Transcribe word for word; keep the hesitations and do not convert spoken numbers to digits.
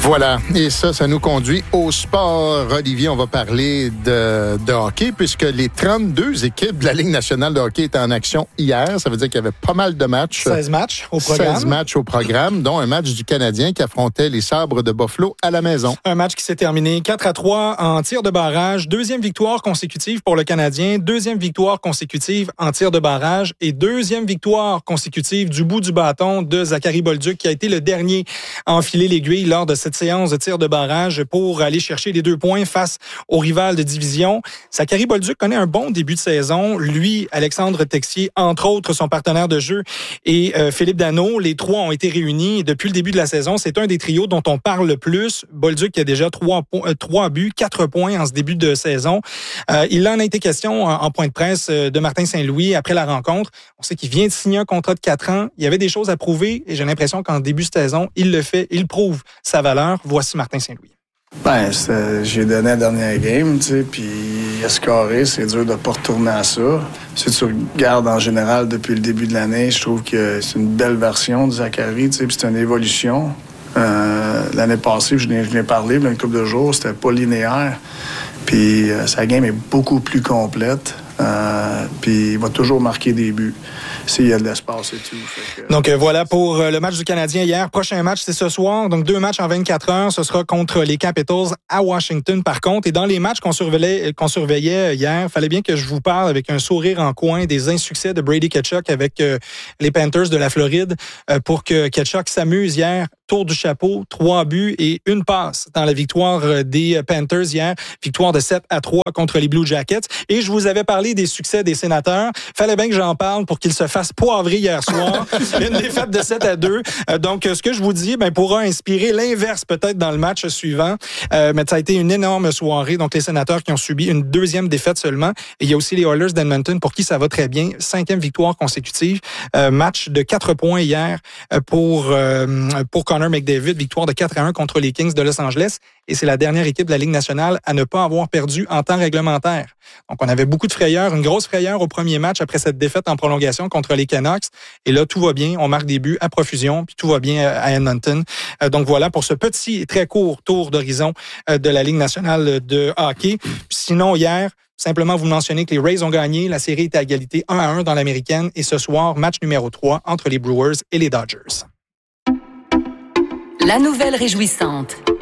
Voilà, et ça, ça nous conduit au sport. Olivier, on va parler de, de hockey, puisque les trente-deux équipes de la Ligue nationale de hockey étaient en action hier. Ça veut dire qu'il y avait pas mal de matchs. seize matchs au programme. seize matchs au programme, dont un match du Canadien qui affrontait les Sabres de Buffalo à la maison. Un match qui s'est terminé quatre à trois en tir de barrage. Deuxième victoire consécutive pour le Canadien. Deuxième victoire consécutive en tir de barrage. Et deuxième victoire consécutive du bout du bâton de Zachary Bolduc, qui a été le dernier à enfiler l'aiguille lors de cette séance de tir de barrage pour aller chercher les deux points face au rival de division. Zachary Bolduc connaît un bon début de saison. Lui, Alexandre Texier, entre autres, son partenaire de jeu, et euh, Philippe Danault, les trois ont été réunis. Et depuis le début de la saison, c'est un des trios dont on parle le plus. Bolduc qui a déjà trois, po- euh, trois buts, quatre points en ce début de saison. Euh, il en a été question en, en point de presse de Martin Saint-Louis après la rencontre. On sait qu'il vient de signer un contrat de quatre ans. Il y avait des choses à prouver et j'ai l'impression qu'en début de saison, il le fait, il prouve sa valeur. Voici Martin Saint-Louis. Ben, j'ai donné la dernière game, tu sais, puis il a scoré, c'est dur de pas retourner à ça. Si tu regardes en général depuis le début de l'année, je trouve que c'est une belle version de Zachary, tu sais, puis c'est une évolution. Euh, l'année passée, je l'ai, je l'ai parlé, il y a une couple de jours, c'était pas linéaire. Puis euh, sa game est beaucoup plus complète. Euh, puis il va toujours marquer des buts s'il y a de l'espace et tout. Fait que... Donc euh, voilà pour euh, le match du Canadien hier. Prochain match, c'est ce soir. Donc deux matchs en vingt-quatre heures. Ce sera contre les Capitals à Washington par contre. Et dans les matchs qu'on surveillait, qu'on surveillait hier, il fallait bien que je vous parle avec un sourire en coin des insuccès de Brady Tkachuk avec euh, les Panthers de la Floride euh, pour que Tkachuk s'amuse hier. Tour du chapeau, trois buts et une passe dans la victoire des Panthers hier. Victoire de sept à trois contre les Blue Jackets. Et je vous avais parlé des succès des Sénateurs. Fallait bien que j'en parle pour qu'ils se fassent poivrer hier soir. Une défaite de sept à deux. Donc, ce que je vous dis, ben, pourra inspirer l'inverse peut-être dans le match suivant. Euh, mais ça a été une énorme soirée. Donc, les Sénateurs qui ont subi une deuxième défaite seulement. Et il y a aussi les Oilers d'Edmonton pour qui ça va très bien. Cinquième victoire consécutive. Euh, match de quatre points hier pour, euh, pour Connor McDavid, victoire de quatre à un contre les Kings de Los Angeles. Et c'est la dernière équipe de la Ligue nationale à ne pas avoir perdu en temps réglementaire. Donc, on avait beaucoup de frayeur, une grosse frayeur au premier match après cette défaite en prolongation contre les Canucks. Et là, tout va bien. On marque des buts à profusion, puis tout va bien à Edmonton. Donc, voilà pour ce petit et très court tour d'horizon de la Ligue nationale de hockey. Sinon, hier, simplement vous mentionnez que les Rays ont gagné. La série est à égalité un à un dans l'américaine. Et ce soir, match numéro trois entre les Brewers et les Dodgers. La nouvelle réjouissante.